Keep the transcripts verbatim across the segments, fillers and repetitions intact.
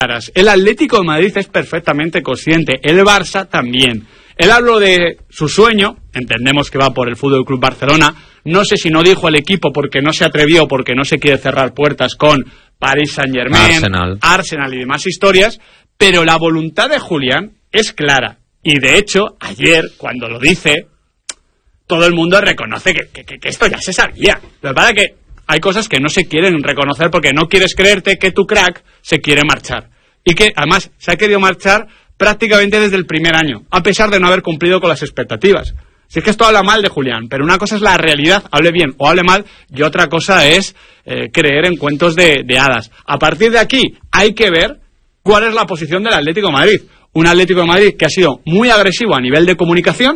El Atlético de Madrid es perfectamente consciente, el Barça también. Él habló de su sueño, entendemos que va por el F C Barcelona, no sé si no dijo el equipo porque no se atrevió, porque no se quiere cerrar puertas con Paris Saint-Germain, Arsenal. Arsenal y demás historias, pero la voluntad de Julián es clara. Y de hecho, ayer, cuando lo dice, todo el mundo reconoce que, que, que esto ya se sabía. Lo que pasa es que hay cosas que no se quieren reconocer porque no quieres creerte que tu crack se quiere marchar. Y que además se ha querido marchar prácticamente desde el primer año, a pesar de no haber cumplido con las expectativas. Si es que esto habla mal de Julián, pero una cosa es la realidad, hable bien o hable mal, y otra cosa es eh, creer en cuentos de, de hadas. A partir de aquí hay que ver cuál es la posición del Atlético de Madrid. Un Atlético de Madrid que ha sido muy agresivo a nivel de comunicación,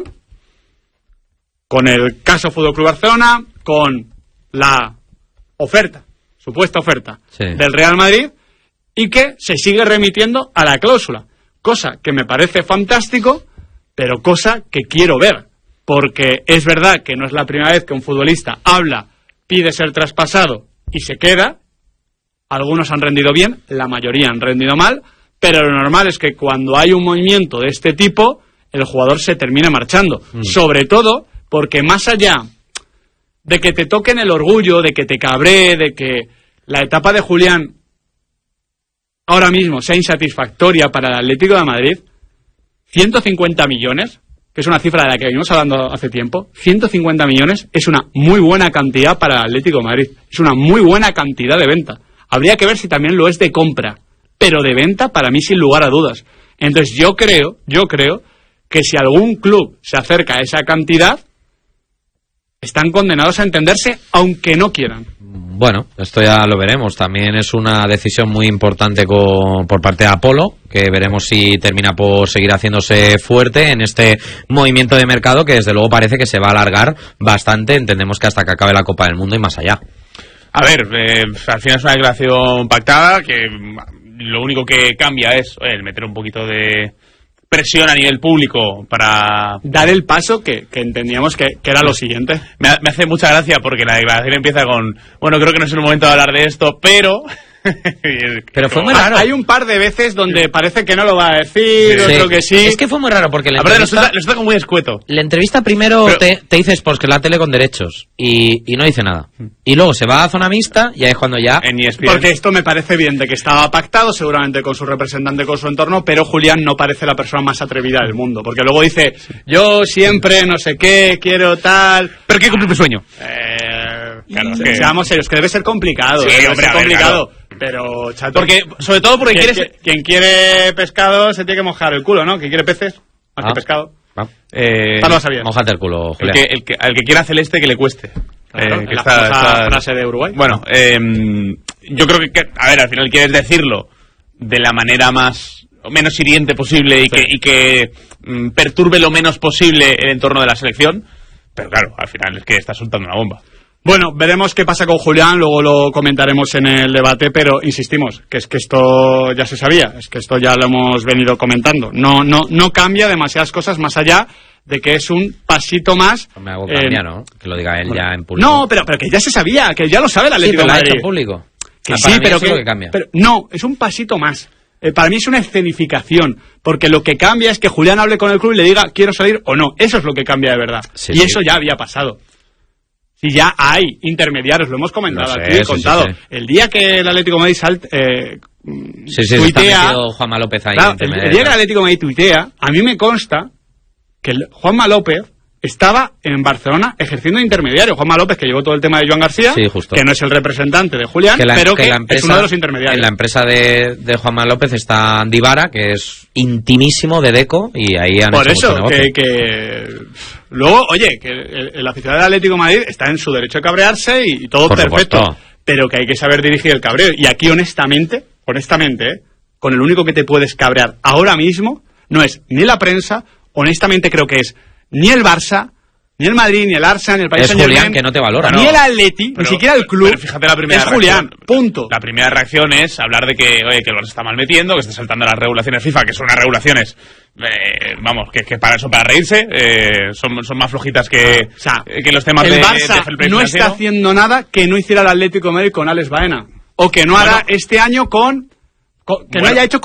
con el caso F C Barcelona, con la oferta, supuesta oferta sí. del Real Madrid, y que se sigue remitiendo a la cláusula. Cosa que me parece fantástico, pero cosa que quiero ver. Porque es verdad que no es la primera vez que un futbolista habla, pide ser traspasado y se queda. Algunos han rendido bien, la mayoría han rendido mal, pero lo normal es que cuando hay un movimiento de este tipo, el jugador se termine marchando. Mm. Sobre todo porque más allá de que te toquen el orgullo, de que te cabree, de que la etapa de Julián ahora mismo sea insatisfactoria para el Atlético de Madrid, ciento cincuenta millones, que es una cifra de la que venimos hablando hace tiempo, ciento cincuenta millones es una muy buena cantidad para el Atlético de Madrid, es una muy buena cantidad de venta. Habría que ver si también lo es de compra, pero de venta para mí sin lugar a dudas. Entonces yo creo, yo creo que si algún club se acerca a esa cantidad, están condenados a entenderse aunque no quieran. Bueno, esto ya lo veremos. También es una decisión muy importante con, por parte de Apolo, que veremos si termina por seguir haciéndose fuerte en este movimiento de mercado que desde luego parece que se va a alargar bastante. Entendemos que hasta que acabe la Copa del Mundo y más allá. A ver, eh, al final es una declaración pactada que lo único que cambia es oye, meter un poquito de presión a nivel público para dar el paso que, que entendíamos que, que era lo siguiente. Me, me hace mucha gracia porque la declaración empieza con bueno, creo que no es el momento de hablar de esto, pero pero fue muy raro. Hay un par de veces donde parece que no lo va a decir, sí. otro que sí. Es que fue muy raro porque la Aparte entrevista lo está como muy escueto. La entrevista primero pero, te, te dice Sports, que es la tele con derechos, y, y no dice nada. Y luego se va a zona mixta y ahí es cuando ya... En E S P N. Porque esto me parece evidente que estaba pactado, seguramente con su representante, con su entorno, pero Julián no parece la persona más atrevida del mundo. Porque luego dice, yo siempre no sé qué, quiero tal... ¿Pero qué cumple tu sueño? Eh... Claro, y, que... Seamos serios, que debe ser complicado. Sí, debe hombre, ser ver, complicado. Claro. Pero, chato, porque, sobre todo porque quien, quieres... quien quiere pescado se tiene que mojar el culo, ¿no? Quien quiere peces, más ah. que pescado. Ah. Eh, no lo sabías. Mójate el culo, Julián. El que, el que, al que quiera celeste que le cueste. Claro, eh, que la está, está... frase de Uruguay. Bueno, eh, yo creo que, que, a ver, al final quieres decirlo de la manera más o menos hiriente posible y sí. que, y que mm, perturbe lo menos posible el entorno de la selección, pero claro, al final es que está soltando una bomba. Bueno, veremos qué pasa con Julián, luego lo comentaremos en el debate, pero insistimos, que es que esto ya se sabía, es que esto ya lo hemos venido comentando. No, no, no cambia demasiadas cosas más allá de que es un pasito más. No me hago cambiar, eh, ¿no? Que lo diga él bueno, ya en público. No, pero, pero que ya se sabía, que ya lo sabe el Atlético sí, pero de Madrid. Lo ha hecho en público. Que ah, sí, pero que, es lo que cambia. Pero, no, es un pasito más. Eh, para mí es una escenificación, porque lo que cambia es que Julián hable con el club y le diga quiero salir o no. Eso es lo que cambia de verdad. Sí, y sí. eso ya había pasado. Si ya hay intermediarios, lo hemos comentado no sé, aquí, he sí, contado. Sí, sí. El día que el Atlético de Madrid salt, eh, sí, sí, tuitea, está Juanma López ahí. Claro, el, el día que el Atlético de Madrid tuitea, a mí me consta que el, Juanma López estaba en Barcelona ejerciendo de intermediario. Juanma López, que llevó todo el tema de Joan García, sí, justo. que no es el representante de Julián, que la, pero que, que la empresa, es uno de los intermediarios. En la empresa de, de Juanma López está Andy Vara, que es intimísimo de Deco, y ahí han Por hecho eso, mucho que, que... Luego, oye, que el, el aficionado del Atlético de Madrid está en su derecho a cabrearse y, y todo Por perfecto, supuesto. Pero que hay que saber dirigir el cabreo. Y aquí, honestamente, honestamente, ¿eh? con el único que te puedes cabrear ahora mismo, no es ni la prensa, honestamente creo que es ni el Barça, ni el Madrid, ni el Arsenal, ni el Paris Saint-Germain. Es Julián que no te valora. Ni no. el Atleti, pero, ni siquiera el club. Pero fíjate la primera es Julián, reacción, punto. La primera reacción es hablar de que, oye, que el Barça está mal metiendo, que está saltando las regulaciones FIFA, que son unas regulaciones, eh, vamos, que, que para eso, para reírse, eh, son, son más flojitas que, o sea, que los temas el de... Barça de no está haciendo nada que no hiciera el Atlético de Madrid con Alex Baena. O que no hará bueno, este año con co- que Bueno. no haya hecho